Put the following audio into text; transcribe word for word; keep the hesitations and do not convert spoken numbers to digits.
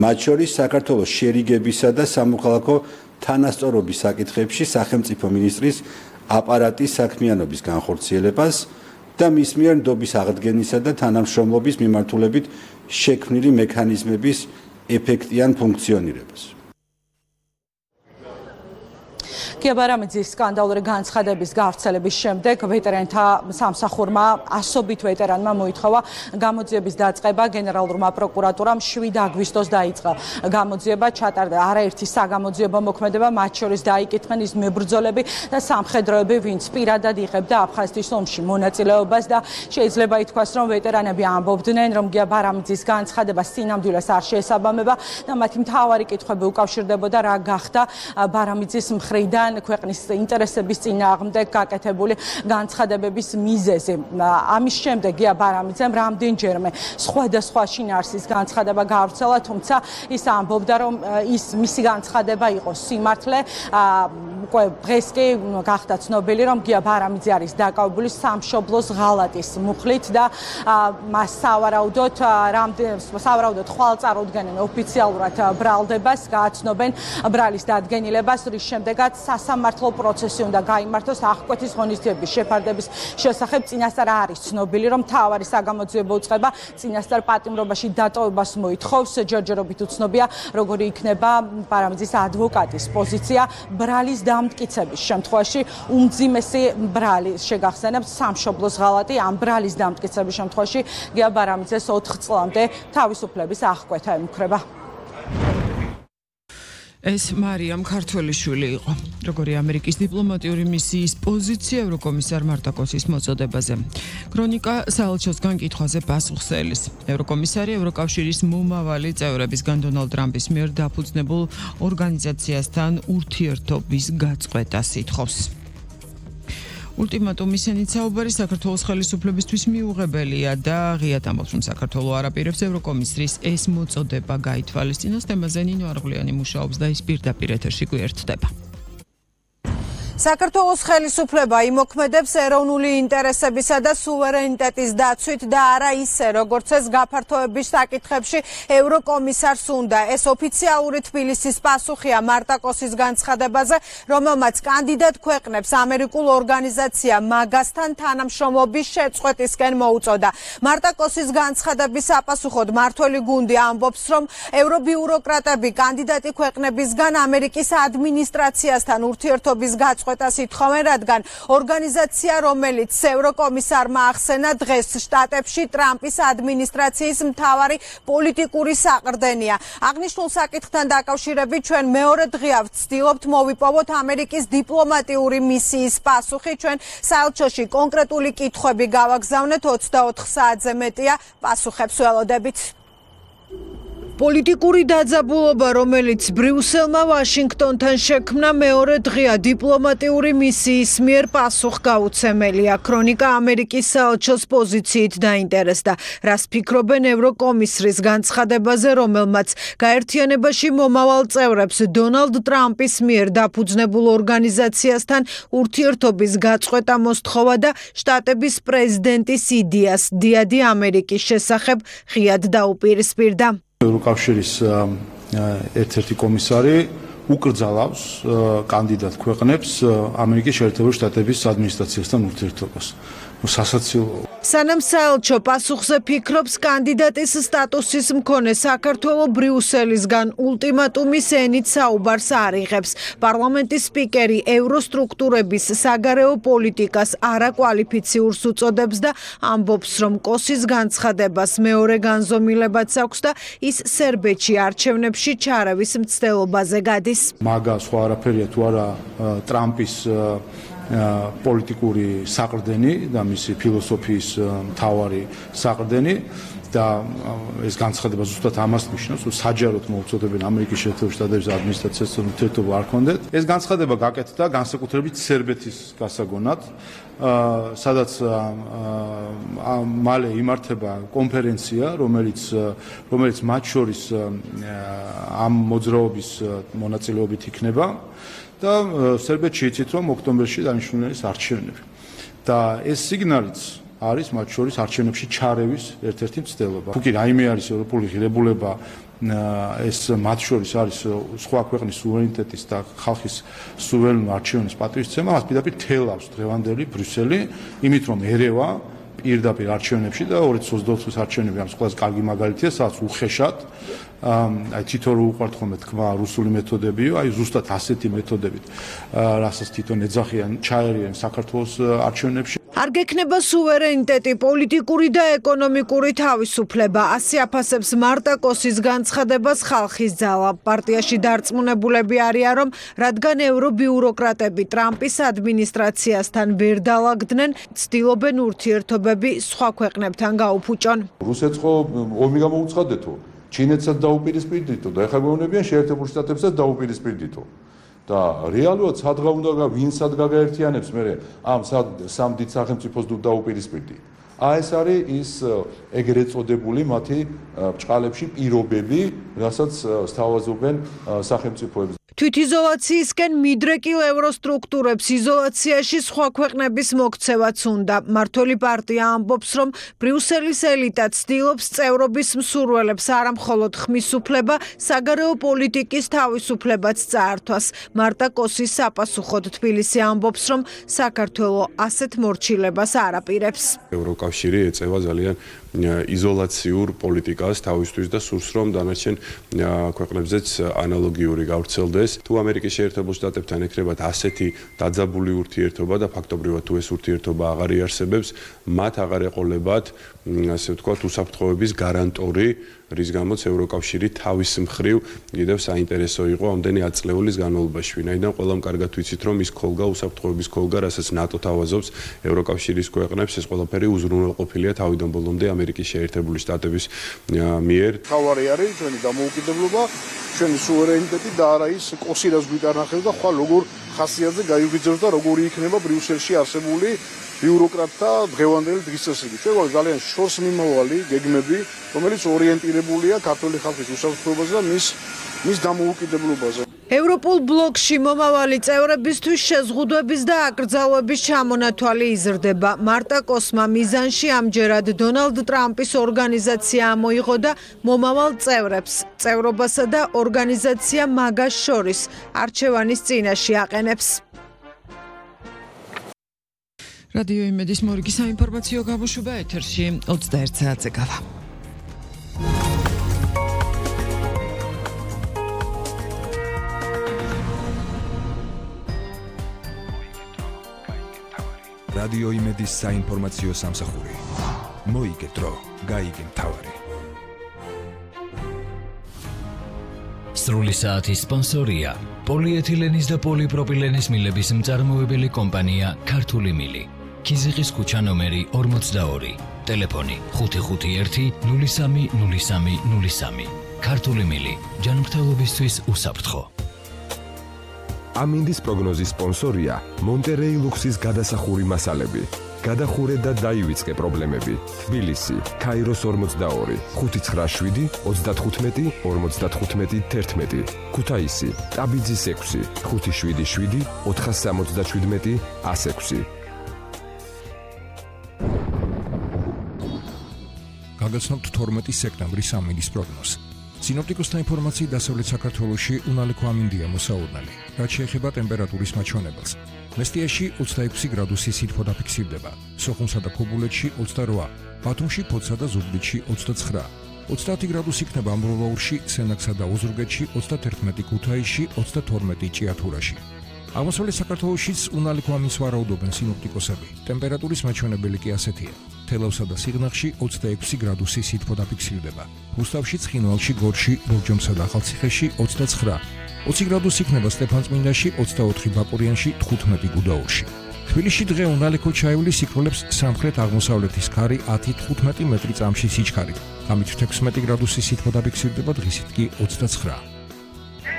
მათ შორის საქართველოს შერიგებისა და სამოქალაქო თანასწორობის საკითხებში სახელმწიფო მინისტრის აპარატის საქმიანობის განხორციელებას და მის მიერ ნდობის აღდგენისა და თანამშრომლობის მიმართულებით შექმნილი მექანიზმების ეფექტიან ფუნქციონირებას. გია ბარამიძის სკანდალური განცხადების გავრცელების შემდეგ ვეტერანთა სამსახურმა ასობით ვეტერანმა მოითხოვა გამოძიების დაწყება. გენერალურმა პროკურატურამ შვიდ აგვისტოს დაიწყო გამოძიება. ჩატარდა არაერთი საგამოძიებო მოქმედება, მათ შორის დაიკითხნენ ის მებრძოლები და სამხედროები, ვინც პირადად იღებდა აფხაზეთის ომში მონაწილეობას და შეიძლება ითქვას, რომ ვეტერანები ამბობდნენ, რომ გია ბარამიძის განცხადება სინამდვილეს არ შეესაბამება და მათი მთავარი კითხვები უკავშირდებოდა რა გახდა ბარამიძის მხრიდან ქვეყნის ინტერესების წინააღმდეგ გაკეთებული განცხადებების მიზეზი. ამის შემდეგ გია ბარამიძემ რამდენჯერმე სხვადასხვა შინაარსის განცხადება გავრცელა, თუმცა ის ამბობდა, რომ ის მისი განცხადება იყო სიმართლე. უკვე დღეს კი გახდა ცნობილი, რომ გია ბარამიძე არის დაკავებული სამშობლოს ღალატის მუხლით და მას სავარაუდოდ სავარაუდოდ ხვალ წარუდგენენ ოფიციალურად ბრალდებას, გააცნობენ ბრალის დადგენილებას, რის შემდეგაც სასამართლო პროცესი უნდა გაიმართოს აღკვეთის ღონისძიების შეფარდების შესახებ. წინასწარ არის ცნობილი, რომ მთავარი საგამოძიებო უწყება წინასწარ პატიმრობაში დატოვებას მოითხოვს. ჯერჯერობით უცნობია, როგორი იქნება ბარამიძის ადვოკატის პოზიცია ბრალის დამტკიცების შემთხვევაში. უმძიმესი ბრალი შეგახსენებთ სამშობლოს ღალატი. ამ ბრალის დამტკიცების შემთხვევაში გია ბარამიძეს ოთხ წლამდე თავისუფლების აღკვეთა ემუქრება. ეს მარიამ ქართველიშვილი იყო. როგორი ამერიკის დიპლომატიური მისიის პოზიცია ევროკომისარ მარტაკოსის მოწოდებაზე. ქრონიკა საელჩოსგან კითხვაზე პასუხს ელის. ევროკომისარი ევროკავშირის მომავალი წევრებისგან დონალდ ტრამპის მიერ დაფუძნებულ ორგანიზაციასთან ურთიერთობის გაწყვეტას ითხოვს. ულტიმატუმის ენით საუბარი საქართველოს ხელისუფლებისთვის მიუღებელია და ღიად ამბობს, რომ საქართველო არ აპირებს ევროკომისრის ეს მოწოდება გაითვალისწინოს. თემაზე ნინო არღლიანი მუშაობს და ის პირდაპირ ეთერში გვერდდება. საქართველოს ხელისუფლება იმოქმედებს ეროვნული ინტერესებისა და სუვერენიტეტის დაცვით და არა ისე, როგორც ეს გაფართოების საკითხებში ევროკომისარს უნდა. ეს ოფიციალური თბილისის პასუხია მარტაკოსის განცხადებაზე, რომელმაც კანდიდატ ქვეყნებს ამერიკულ ორგანიზაცია მაგასთან თანამშრომლობის შეწყვეტისკენ მოუწოდა. მარტაკოსის განცხადების საპასუხოდ მართველი გუნდი ამბობს, რომ ევრობიუროკრატები კანდიდატი ქვეყნებისგან ამერიკის ადმინისტრაციასთან ურთიერთობის გაწყვეტას ითხოვენ, რადგან ორგანიზაცია, რომელიც ევროკომისარმა ახსენა დღეს შტატებში ტრამპის ადმინისტრაციის მთავარი პოლიტიკური საყრდენია. აღნიშნულ საკითხთან დაკავშირებით ჩვენ მეორე დღეა ვცდილობთ მოვიპოვოთ ამერიკის დიპლომატიური მისიის პასუხი. ჩვენ საელჩოში კონკრეტული კითხვები გავაგზავნეთ, ოცდაოთხ საათზე მეტია პასუხებს ველოდებით. პოლიტიკური დაძაბულობა, რომელიც ბრიუსელმა ვაშინგტონთან შექმნა, მეორე დღეა დიპლომატიური მისიის მიერ პასუხგაუცემელია. ქრონიკა ამერიკის საელჩოს პოზიციით დაინტერესდა. რას ფიქრობენ ევროკომისრის განცხადებაზე, რომელმაც გაერთიანებაში მომავალ წევრებს დონალდ ტრამპის მიერ დაფუძნებულ ორგანიზაციასთან ურთიერთობის გაწყვეტა მოსთხოვა და შტატების პრეზიდენტის იდეას დიადი ამერიკის შესახებ ღიად დაუპირისპირდა. ევროკავშირის ერთ-ერთი კომისარი უკრძალავს კანდიდატ ქვეყნებს ამერიკის შეერთებული შტატების ადმინისტრაციასთან ურთიერთობას. სასაცილოა. სანამ საელჩო პასუხზე ფიქრობს, კანდიდატის სტატუსის მქონე საქართველო ბრიუსელისგან ულტიმატუმის ენით საუბარს არ იღებს. პარლამენტის სპიკერი ევროსტრუქტურების საგარეო პოლიტიკას არაკვალიფიციურს უწოდებს და ამბობს, რომ კოსის განცხადებას მეორე განზომილებაც აქვს და ის სერბეთში არჩევნებში ჩარევის მცდელობაზე გადის. მაგა სხვა არაფერია თუ არა ტრამპის პოლიტიკური საყრდენი და მისი ფილოსოფიის მთავარი საყრდენი და ეს განცხადება ზუსტად ამას ნიშნავს, რომ საჯაროდ მოუწოდებენ ამერიკის შეერთებული შტატების ადმინისტრაციასთან ურთიერთობა არ ქონდეთ. ეს განცხადება გაკეთდა განსაკუთრებით სერბეთის გასაგონად, სადაც მალე იმართება კონფერენცია, რომელიც რომელიც მათ შორის ამ მოძრაობის მონაწილეობით იქნება. და სერბეთში იცით, რომ ოქტომბერში დანიშნული არის არჩევნები. და ეს სიგნალიც არის მათ შორის არჩევნებში ჩარევის ერთ-ერთი მცდელობა. თუ კი რაიმე არის ევროპული ღირებულება ეს მათ შორის არის სხვა ქვეყნის სუვერენიტეტის და ხალხის სუვერენული არჩევნის პატივისცემა, მას პირდაპირ თელავს დღევანდელი ბრიუსელი, იმით რომ ერევა პირდაპირ არჩევნებში და ორი ათი ოცდაოთხის არჩევნები არის ყველაზე კარგი მაგალითია, სადაც უხეშად აი თვითონ რო უყვართ ხოლმე თქვა რუსული მეთოდებიო, აი ზუსტად ასეთი მეთოდებით, რასაც თვითონ ეძახიან, ჩაერიან საქართველოს არჩევნებში. არ გექნება სუვერენიტეტი, პოლიტიკური და ეკონომიკური თავისუფლება. ასე აფასებს მარტა კოსის განცხადებას ხალხის ძალა. პარტიაში დარწმუნებულები არიან, რომ რადგან ევრობიუროკრატები ტრამპის ადმინისტრაციასთან ვერ დაალაგდნენ, ცდილობენ ურთიერთობები სხვა ქვეყნებთან გაუფუჭონ. რუსეთს ხო ომი გამოუცხადეთო, ჩინეთსაც დაუპირისპირდითო და ეხლა გვეუბნებიან შეერთებულ შტატებსაც დაუპირისპირდითო. და რეალურად სადღა უნდა ვინსად გაგაერთიანებს მე ამ სამ დიდ სახელმწიფოს დაუპირისპირდი. აი ეს არის ის ეგრეთ წოდებული მათი ბჭყალებში პირობები, რასაც სთავაზობენ სახელმწიფოებს. თვითიზოლაციისკენ მიდრეკილ ევროსტრუქტურებს იზოლაციაში სხვა ქვეყნების მოქცევაც უნდა. მმართველი პარტია ამბობს, რომ ბრიუსელის ელიტა ცდილობს წევრობის მსურველებს არა მხოლოდ ხმის უფლება, საგარეო პოლიტიკის თავისუფლებაც წაართვას. მარტა კოსის საპასუხოდ თბილისი ამბობს, რომ საქართველო ასეთ მორჩილებას არ აპირებს. ევროკავშირი ეწევა ძალიან იზოლაციურ პოლიტიკას თავისთვის და სურს რომ დანარჩენ ქვეყნებზეც ანალოგიური გავრცელდეს. თუ ამერიკის შეერთებულ შტატებთან ეკრებათ ასეთი დაძაბული ურთიერთობა და ფაქტობრივად თუ ეს ურთიერთობა აღარ იარსებებს, მათ აღარ ეყოლებათ, ასე ვთქვათ, უსაფრთხოების გარანტორი, რის გამოც ევროკავშირი თავის მხრივ კიდევ საინტერესო იყო ამდენი ათწლეულის განმავლობაში. ვინაიდან ყველამ კარგად ვიცით, რომ ის ქოლგა, უსაფრთხოების ქოლგა, რასაც ნატო თავაზობს ევროკავშირის ქვეყნებს, ეს ყველაფერი უზრუნველყოფილია თავიდან ბოლომდე ამერიკის შეერთებული შტატების მიერ. თავარი არის ჩვენი დამოუკიდებლობა, ჩვენი სუვერენიტეტი და არა ის კოსი რაც გვიტანახებს და ხვალ როგორ ხასიათზე გაიგრძელოს და როგორი იქნება ბრიუსელში არსებული ბიუროკრატთა დღევანდელი დღესასწაული. ჩვენ ძალიან შორს მიმავალი გეგმები, რომელიც ორიენტირებულია ქართული ხალხის უსაფრთხოებაზე და მის მის დამოუკიდებლობაზე. ევროპულ ბლოკში მომავალი წევრებისთვის შეზღუდვების და აკრძალვების ჩამონათვალი იზრდება. მარტა კოსმა მიზანში ამჯერად დონალდ ტრამპის ორგანიზაცია ამოიღო და მომავალ წევრებს, წევრობასა და ორგანიზაცია მაგას შორის არჩევანის წინაშე აყენებს. რადიო იმედის მორიგი საინფორმაციო გამოშვება ეთერში ოცდაერთ საათზე გავა. რადიო იმედის საინფორმაციო სამსახური. მოიგე დრო, გაიგე მთავარი. სრული საათის სპონსორია პოლიეთილენის და პოლიპროპილენის მილების მწარმოებელი კომპანია ქართული მილი. ქიზიყის ქუჩა ნომერი ორმოცდაორი. ტელეფონი ხუთი ხუთი ერთი ნული სამი ნული სამი ნული სამი. ქართული მილი. ჯანმრთელობისთვის უსაფრთხო. ამინდის პროგნოზის სპონსორია მონტერეი ლუქსის გადასახური მასალები. გადახურე და დაივიწყე პრობლემები. თბილისი, ქაიროს ორმოცდაორი, ხუთი ცხრა შვიდი ოცდათხუთმეტი ორმოცდათხუთმეტი თერთმეტი. ქუთაისი, ტაბიძის ექვსი, ხუთი შვიდი შვიდი ოთხას სამოცდაშვიდმეტი ას ექვსი. გაგაცნობთ თორმეტი სექტემბრის ამინდის პროგნოზს. სინოპტიკოსთა ინფორმაციით დასავლეთ საქართველოში უნალექო ამინდია მოსაურნელი. რაც შეეხება ტემპერატურის მაჩვენებელს. მესტიაში ოცდაექვსი გრადუსი სითბო დაფიქსირდება. სოხუმსა და ქობულეთში ოცდარვა, ბათუმში, ფოთსა და ზუგდიდში ოცდაცხრა. ოცდაათი გრადუსი იქნება ამბროლაურში, სენაკსა და ოზურგეთში, ოცდათერთმეტი ქუთაისში, ოცდათორმეტი ჭიათურაში. აღმოსავლეთ საქართველოშიც უნალექო ამინდს ვარაუდობენ სინოპტიკოსები. ტემპერატურის მაჩვენებელი კი ასეთია. თელავსა და სიღნაღში ოცდაექვსი გრადუსი სითბო დაფიქსირდება. რუსთავში, ცხინვალში, გორში, ბორჯომსა და ახალციხეში ოცდაცხრა. ოცი გრადუსი იქნება სტეფანწმინდაში, ოცდაოთხი ბაკურიანში, თხუთმეტი გუდაურში. თბილისში დღე უნალექო ჩაივლის იქროლებს სამხრეთ აღმოსავლეთის ქარი ათი თხუთმეტი მეტრი წამში სიჩქარით. ღამით თექვსმეტი გრადუსი სითბო დაფიქსირდება, დღისით კი ოცდაცხრა.